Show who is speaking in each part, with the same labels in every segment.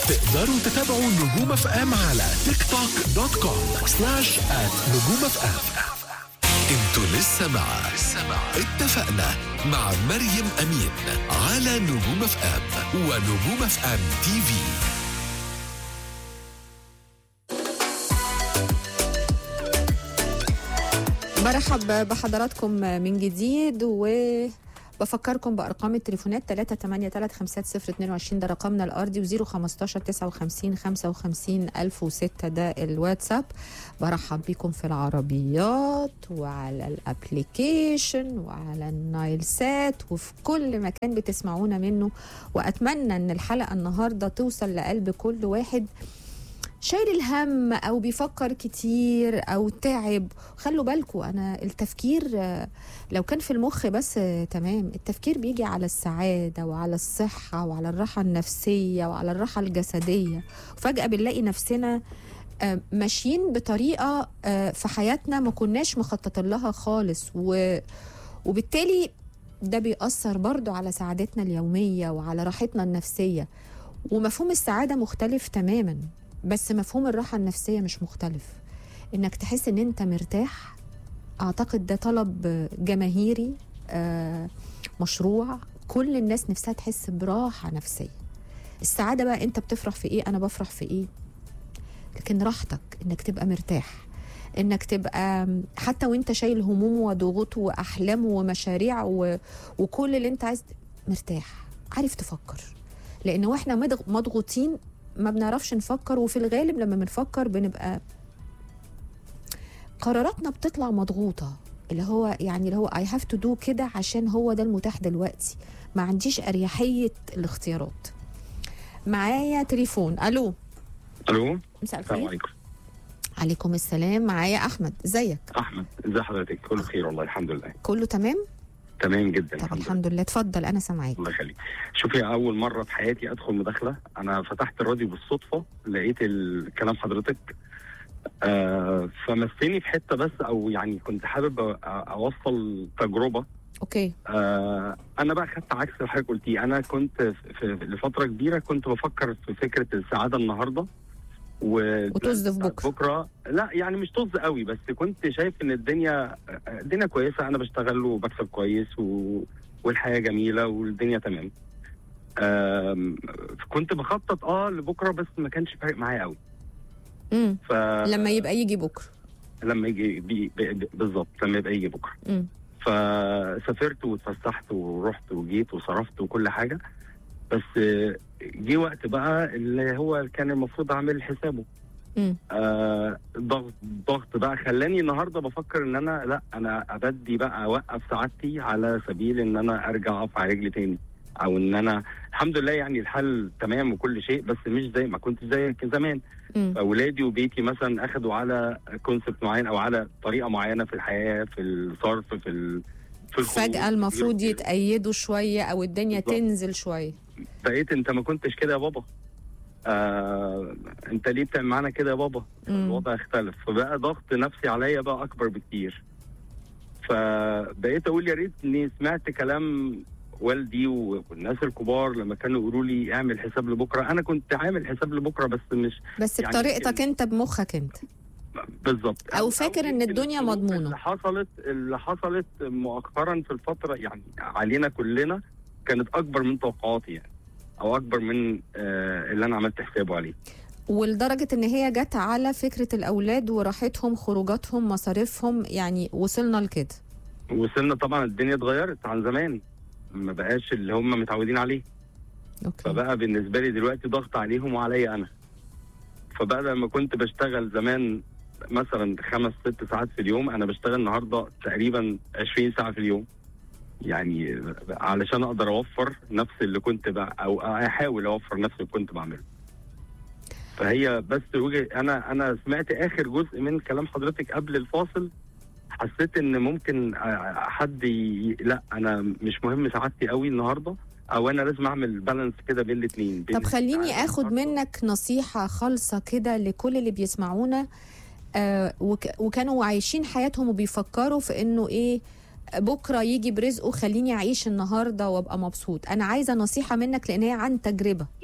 Speaker 1: تقدروا تتابعوا نجوم اف ام على تيك توك .com/نجوم اف ام. انتوا لسه مع اتفقنا مع مريم أمين على نجوم اف ام ونجوم اف ام تي في.
Speaker 2: برحب بحضراتكم من جديد وبفكركم بأرقام التليفونات 383350022 ده رقمنا الأرضي و015-59-55-1006 ده الواتساب. برحب بكم في العربيات وعلى الابليكيشن وعلى النايل سات وفي كل مكان بتسمعونا منه، وأتمنى أن الحلقة النهاردة توصل لقلب كل واحد شايل الهم أو بيفكر كتير أو تعب. خلوا بالكم أنا التفكير لو كان في المخ بس تمام، التفكير بيجي على السعادة وعلى الصحة وعلى الراحة النفسية وعلى الراحة الجسدية، وفجأة بنلاقي نفسنا ماشيين بطريقة في حياتنا ما كناش مخطط لها خالص، وبالتالي ده بيأثر برضو على سعادتنا اليومية وعلى راحتنا النفسية. ومفهوم السعادة مختلف تماما، بس مفهوم الراحة النفسية مش مختلف. انك تحس ان انت مرتاح، اعتقد ده طلب جماهيري مشروع. كل الناس نفسها تحس براحة نفسية. السعادة بقى انت بتفرح في ايه، انا بفرح في ايه، لكن راحتك انك تبقى مرتاح، انك تبقى حتى وانت شايل هموم وضغوط واحلام ومشاريع وكل اللي انت عايز، مرتاح عارف تفكر. لان واحنا مضغوطين ما بنعرفش نفكر، وفي الغالب لما بنفكر بنبقى قراراتنا بتطلع مضغوطة، اللي هو I have to do كده عشان هو ده المتاح دلوقتي، ما عنديش أريحية الاختيارات. معايا تليفون. ألو. مساء الخير.
Speaker 3: السلام عليكم.
Speaker 2: عليكم السلام. معايا أحمد. ازيك؟
Speaker 3: أحمد ازي حضرتك؟ كله بخير والله الحمد لله.
Speaker 2: كله تمام؟
Speaker 3: تمام جدا.
Speaker 2: طب الحمد لله. اتفضل أنا سامعاك.
Speaker 3: الله يخليك. شوفي، أول مرة في حياتي أدخل مداخلة، أنا فتحت الراديو بالصدفة لقيت الكلام حضرتك فمسني في حتة بس، أو يعني كنت حابب أوصل تجربة.
Speaker 2: اوكي.
Speaker 3: أنا بقى خدت عكس اللي حضرتك قلتيه. أنا كنت لفترة كبيرة كنت بفكر في فكرة السعادة النهاردة
Speaker 2: وطز في
Speaker 3: بكره. لا يعني مش طز قوي، بس كنت شايف ان الدنيا كويسه، انا بشتغل وبكسب كويس والحياه جميله والدنيا تمام. كنت بخطط لبكره، بس ما كانش فارق معايا قوي.
Speaker 2: لما يبقى يجي بكره،
Speaker 3: لما يجي بالظبط لما يبقى يجي بكره. فسافرت واتفسحت ورحت وجيت وصرفت وكل حاجه، بس جه وقت بقى اللي هو كان المفروض اعمل حسابه. ضغط بقى خلاني النهارده بفكر ان انا انا ابدي بقى اوقف سعادتي على سبيل ان انا ارجع اقف على رجلي تاني، او ان انا الحمد لله يعني الحال تمام وكل شيء، بس مش زي ما كنت زي زمان. فاولادي وبيتي مثلا اخدوا على كونسبت معين او على طريقه معينه في الحياه، في الصرف، في
Speaker 2: فجأة المفروض يتأيدوا شويه او الدنيا بالضبط تنزل شويه.
Speaker 3: بقيت انت ما كنتش كده يا بابا، انت ليه بتعمل معانا كده يا بابا؟ الوضع اختلف، فبقى ضغط نفسي عليا بقى اكبر بكتير. فبقيت اقول يا ريتني سمعت كلام والدي والناس الكبار لما كانوا يقولوا لي اعمل حساب لبكره. انا كنت عامل حساب لبكره، بس مش
Speaker 2: بس يعني بطريقتك انت بمخك انت
Speaker 3: بالظبط،
Speaker 2: او فاكر ان الدنيا مضمونه.
Speaker 3: اللي حصلت مؤخرا في الفتره يعني علينا كلنا كانت اكبر من توقعاتي، يعني او اكبر من اللي انا عملت حسابه عليه،
Speaker 2: ولدرجه ان هي جت على فكره الاولاد وراحتهم، خروجاتهم، مصاريفهم، يعني وصلنا لكده.
Speaker 3: وصلنا طبعا، الدنيا اتغيرت عن زمان، ما بقاش اللي هم متعودين عليه.
Speaker 2: أوكي.
Speaker 3: فبقى بالنسبه لي دلوقتي ضغط عليهم وعليا انا. فبقى لما كنت بشتغل زمان مثلا 5-6 ساعات في اليوم، انا بشتغل النهارده تقريبا 20 ساعه في اليوم، يعني علشان اقدر اوفر نفس اللي كنت او احاول اوفر نفس اللي كنت بعمله. فهي بس انا سمعت اخر جزء من كلام حضرتك قبل الفاصل، حسيت ان ممكن حد لا انا مش مهم سعادتي قوي النهارده، او انا لازم اعمل بالانس كده بين الاثنين.
Speaker 2: طب خليني اخد منك نصيحه خالصه كده لكل اللي بيسمعونا وكانوا عايشين حياتهم وبيفكروا في انه ايه بكره يجي برزقه، خليني اعيش النهارده وابقى مبسوط. انا عايزه نصيحه منك لان هي عن تجربه.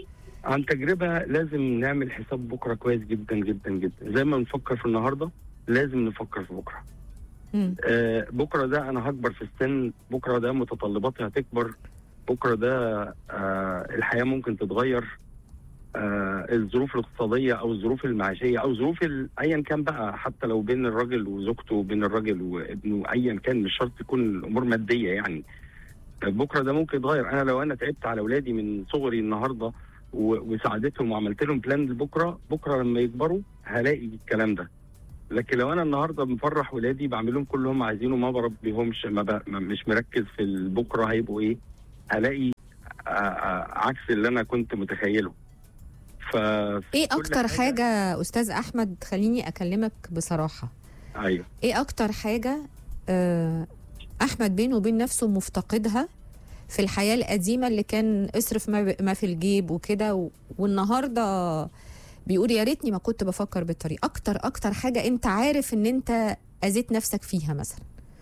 Speaker 3: عن تجربه لازم نعمل حساب بكره كويس جدا جدا جدا. زي ما بنفكر في النهارده لازم نفكر في بكره. بكره ده انا هكبر في السن، بكره ده متطلباتي هتكبر، بكره ده الحياه ممكن تتغير، الظروف الاقتصاديه او الظروف المعيشيه او ظروف ايا كان بقى، حتى لو بين الراجل وزوجته وبين الراجل وابنه ايا كان، مش شرط تكون الامور ماديه يعني. بكره ده ممكن يتغير. انا لو انا تعبت على اولادي من صغري النهارده وساعدتهم وعملت لهم بلان لبكره، بكره لما يكبروا هلاقي الكلام ده. لكن لو انا النهارده مفرح ولادي بعمل لهم كل اللي هم عايزينه، ما بربيهمش، مش مركز في بكره هيبقوا ايه، هلاقي عكس اللي انا كنت متخيله.
Speaker 2: ايه اكتر حاجه استاذ احمد، خليني اكلمك بصراحه.
Speaker 3: ايوه.
Speaker 2: ايه اكتر حاجه احمد بينه وبين نفسه مفتقدها في الحياه القديمه اللي كان اصرف ما في الجيب وكده، والنهارده بيقول يا ريتني ما كنت بفكر بالطريقه؟ اكتر حاجه انت عارف ان انت اذيت نفسك فيها مثلا.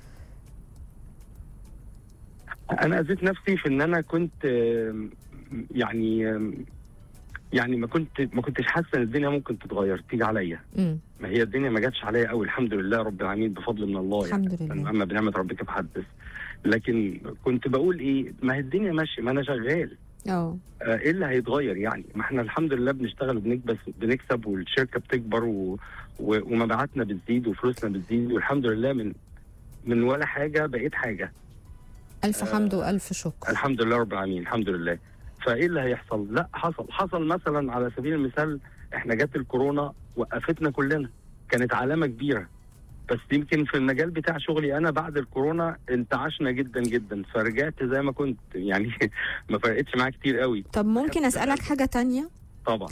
Speaker 3: انا اذيت نفسي في ان انا كنت يعني ما كنتش حاسه ان الدنيا ممكن تتغير تيجي عليا. ما هي الدنيا ما جاتش عليا قوي الحمد لله رب العالمين، بفضل من الله
Speaker 2: الحمد
Speaker 3: يعني.
Speaker 2: لله.
Speaker 3: اما بنعمه ربك فحدث. لكن كنت بقول ايه، ما هي الدنيا ماشيه، ما انا شغال. ايه اللي هيتغير يعني؟ ما احنا الحمد لله بنشتغل بنكسب والشركه بتكبر ومبيعاتنا بتزيد وفلوسنا بتزيد، والحمد لله من ولا حاجه بقيت حاجه.
Speaker 2: الف حمد والف شكر.
Speaker 3: الحمد لله رب العالمين الحمد لله. فايه اللي هيحصل؟ لا حصل مثلا على سبيل المثال احنا جت الكورونا وقفتنا كلنا، كانت علامه كبيره. بس يمكن في المجال بتاع شغلي انا بعد الكورونا انتعشنا جدا جدا، فرجعت زي ما كنت يعني ما فرقتش معايا كتير قوي.
Speaker 2: طب ممكن اسالك حاجه تانية؟
Speaker 3: طبعا.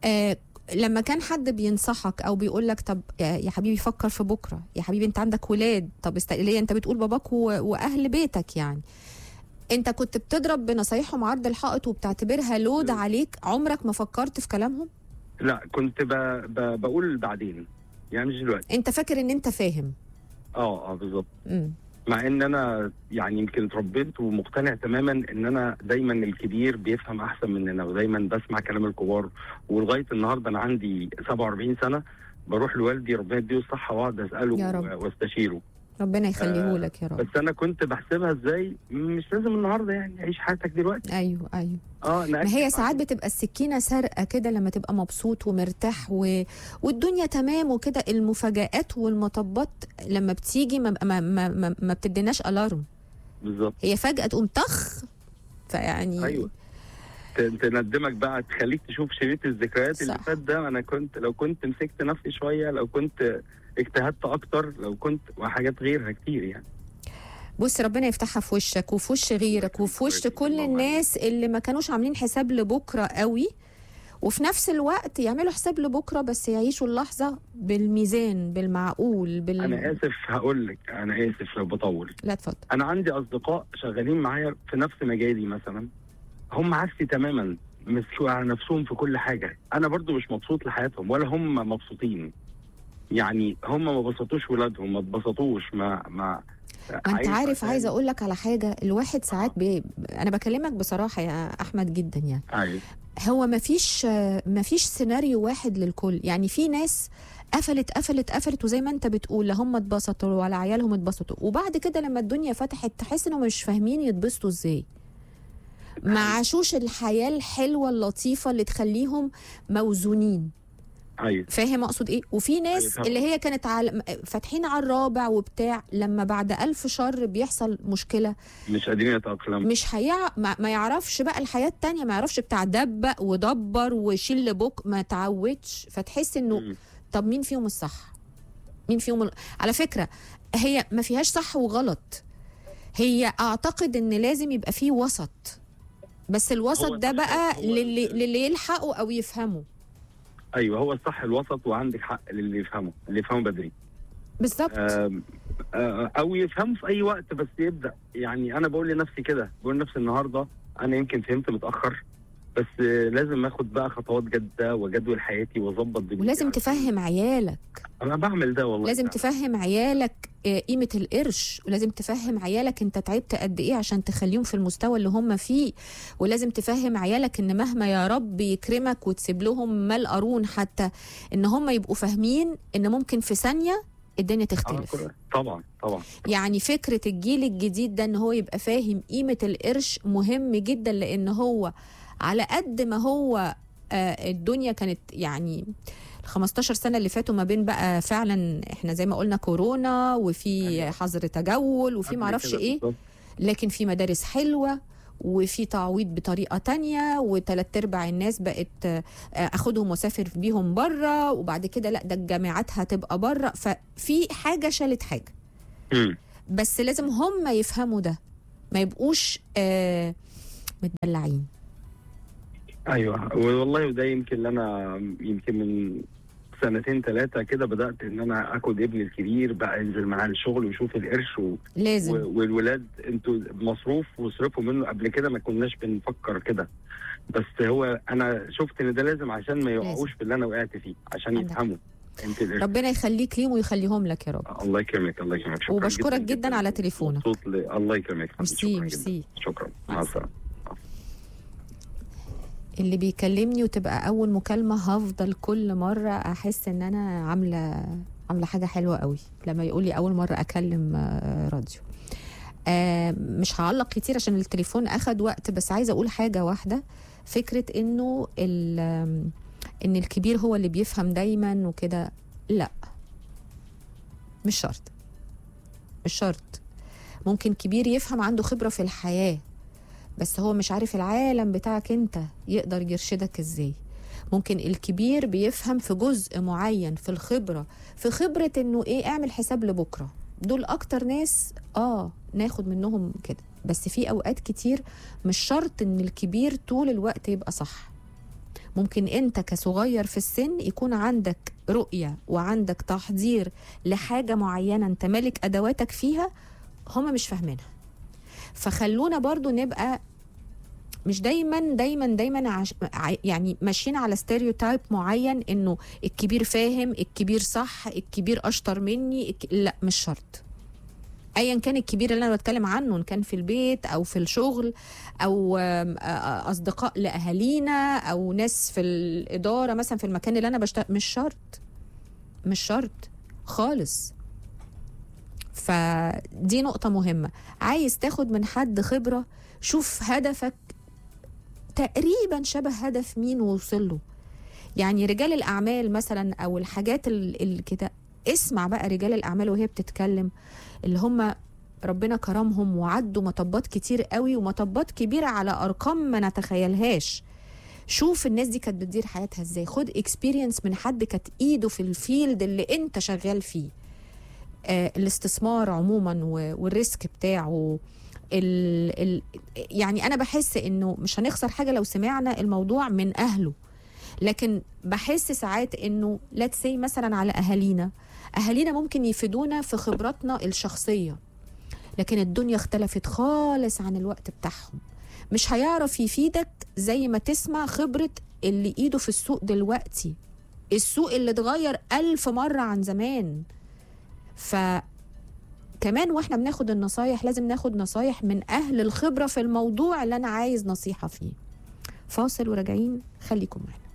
Speaker 2: لما كان حد بينصحك او بيقول لك طب يا حبيبي فكر في بكره، يا حبيبي انت عندك ولاد، طب ليه انت بتقول باباك واهل بيتك يعني، انت كنت بتضرب بنصايحهم عرض الحائط وبتعتبرها لود عليك؟ عمرك ما فكرت في كلامهم؟
Speaker 3: لا كنت بقول بعدين يعني، مش دلوقتي.
Speaker 2: انت فاكر ان انت فاهم؟
Speaker 3: بالظبط. مع ان انا يعني يمكن اتربيت ومقتنع تماما ان انا دايما الكبير بيفهم احسن مننا، ودايما بسمع كلام الكبار. ولغايه النهارده انا عندي 47 سنه بروح لوالدي ربنا يديه الصحه واقعد اساله واستشيره.
Speaker 2: ربنا يخليه لك يا رب.
Speaker 3: بس انا كنت بحسبها ازاي، مش لازم النهارده يعني، عيش حياتك دلوقتي.
Speaker 2: ايوه ما هي ساعات بتبقى السكينه سارقه كده لما تبقى مبسوط ومرتاح والدنيا تمام وكده، المفاجآت والمطبات لما بتيجي ما بتديناش الارم.
Speaker 3: بالظبط.
Speaker 2: هي فجأة تقوم طخ، فيعني
Speaker 3: ايوه تندمك بقى، تخليك تشوف شريط الذكريات اللي فات ده. انا لو كنت مسكت نفسي شويه، لو كنت اجتهدت اكتر، لو كنت وحاجات غيرها كتير يعني.
Speaker 2: بص ربنا يفتحها في وشك وفي وش غيرك وفي وش كل الناس اللي ما كانوش عاملين حساب لبكره قوي، وفي نفس الوقت يعملوا حساب لبكره بس يعيشوا اللحظه بالميزان بالمعقول
Speaker 3: انا اسف هقول لك، انا اسف لو بطول.
Speaker 2: لا اتفضل.
Speaker 3: انا عندي اصدقاء شغالين معايا في نفس مجالي مثلا، هم عكسي تماما، مسكوا على نفسهم في كل حاجه. انا برضو مش مبسوط لحياتهم ولا هم مبسوطين يعني. هم ما بسطوش ولادهم، ما اتبسطوش، ما
Speaker 2: انت عارف، عايزه اقول لك على حاجه. الواحد ساعات انا بكلمك بصراحه يا احمد جدا يعني.
Speaker 3: أيوة.
Speaker 2: هو ما فيش سيناريو واحد للكل يعني. في ناس قفلت وزي ما انت بتقول، لا هم اتبسطوا ولا عيالهم اتبسطوا، وبعد كده لما الدنيا فتحت تحس انهم مش فاهمين يتبسطوا ازاي، ما عاشوش الحياه الحلوه اللطيفه اللي تخليهم موزونين.
Speaker 3: أيوة.
Speaker 2: فاهم اقصد ايه؟ وفي ناس اللي هي كانت فاتحين على الرابع وبتاع، لما بعد 1000 شر بيحصل مشكله
Speaker 3: مش قادرين يتأقلموا،
Speaker 2: مش ما يعرفش بقى الحياه التانية، ما يعرفش بتاع دبق ودبر وشيل لبوك، ما تعودش. فتحس انه طب مين فيهم الصح؟ مين فيهم على فكره هي ما فيهاش صح وغلط، هي اعتقد ان لازم يبقى فيه وسط، بس الوسط ده بقى للي يلحقوا او يفهموا.
Speaker 3: ايوه هو الصح الوسط، وعندك حق للي يفهمه، اللي يفهمه بدري
Speaker 2: بالظبط.
Speaker 3: او يفهمه في اي وقت بس يبدا يعني. انا بقول لنفسي كده، بقول لنفسي النهارده انا يمكن فهمت متاخر، بس لازم اخد بقى خطوات جاده وجدول حياتي واظبط دنيتي.
Speaker 2: ولازم تفهم عيالك،
Speaker 3: انا بعمل ده والله.
Speaker 2: لازم تفهم عيالك قيمة القرش، ولازم تفهم عيالك انت تعبت قد ايه عشان تخليهم في المستوى اللي هم فيه، ولازم تفهم عيالك ان مهما يا رب يكرمك وتسيب لهم مال قارون حتى، ان هم يبقوا فاهمين ان ممكن في ثانية الدنيا تختلف.
Speaker 3: طبعا طبعا.
Speaker 2: يعني فكرة الجيل الجديد ده ان هو يبقى فاهم قيمة القرش مهم جدا، لان هو على قد ما هو الدنيا كانت يعني 15 سنة اللي فاتوا ما بين بقى فعلا احنا زي ما قلنا كورونا وفي حظر تجول وفي معرفش ايه، لكن في مدارس حلوة وفي تعويض بطريقة تانية، وثلاث ارباع الناس بقت اخدهم واسافر بيهم بره، وبعد كده لا ده الجامعات هتبقى بره، ففي حاجة شالت حاجة. بس لازم هم يفهموا ده، ما يبقوش متدلعين.
Speaker 3: ايوه والله، وده يمكن انا من 2 3 كده بدات ان انا اخد ابني الكبير بقى ينزل معاه الشغل ويشوف القرش
Speaker 2: لازم.
Speaker 3: والولاد انتوا مصروف واصرفوا منه. قبل كده ما كناش بنفكر كده، بس هو انا شفت ان ده لازم عشان ما يقعوش في اللي انا وقعت فيه، عشان يفهموا.
Speaker 2: ربنا يخليك ليهم ويخليهم لك يا رب.
Speaker 3: الله يكرمك الله يكرمك.
Speaker 2: شكرا وبشكرك جدا على تليفونك.
Speaker 3: الله يكرمك.
Speaker 2: ميرسي.
Speaker 3: شكرا. مع السلامه.
Speaker 2: اللي بيكلمني وتبقى اول مكالمه هفضل كل مره احس ان انا عامله حاجه حلوه قوي لما يقول لي اول مره اكلم راديو. مش هعلق كتير عشان التليفون اخد وقت، بس عايزه اقول حاجه واحده. فكره انه ان الكبير هو اللي بيفهم دايما وكده، لا مش شرط. ممكن كبير يفهم، عنده خبره في الحياه، بس هو مش عارف العالم بتاعك انت يقدر يرشدك ازاي. ممكن الكبير بيفهم في جزء معين، في الخبرة، في خبرة انه ايه، اعمل حساب لبكرة. دول اكتر ناس ناخد منهم كده. بس في اوقات كتير مش شرط ان الكبير طول الوقت يبقى صح. ممكن انت كصغير في السن يكون عندك رؤية وعندك تحضير لحاجة معينة انت مالك ادواتك فيها، هم مش فاهمينها. فخلونا برضو نبقى مش دايما يعني ماشيين على ستيريوتايب معين، انه الكبير فاهم، الكبير صح، الكبير اشطر مني. لا مش شرط. ايا كان الكبير اللي انا بتكلم عنه، ان كان في البيت او في الشغل او اصدقاء لاهالينا او ناس في الاداره مثلا في المكان اللي انا بشتغل، مش شرط خالص. فدي نقطة مهمة. عايز تاخد من حد خبرة، شوف هدفك تقريبا شبه هدف مين ووصله. يعني رجال الأعمال مثلا أو الحاجات اللي كده، اسمع بقى رجال الأعمال وهي بتتكلم، اللي هم ربنا كرمهم وعدوا مطبات كتير قوي ومطبات كبيرة على أرقام ما نتخيلهاش. شوف الناس دي كانت بتدير حياتها ازاي، خد اكسبيرينس من حد كانت ايده في الفيلد اللي انت شغال فيه. الاستثمار عموما والريسك بتاعه، يعني انا بحس انه مش هنخسر حاجه لو سمعنا الموضوع من اهله. لكن بحس ساعات انه لا سي مثلا على اهالينا ممكن يفيدونا في خبراتنا الشخصيه، لكن الدنيا اختلفت خالص عن الوقت بتاعهم. مش هيعرف يفيدك زي ما تسمع خبره اللي ايده في السوق دلوقتي، السوق اللي اتغير 1000 مره عن زمان. فكمان واحنا بناخد النصايح لازم ناخد نصايح من أهل الخبرة في الموضوع اللي أنا عايز نصيحة فيه. فاصل وراجعين، خليكم معنا.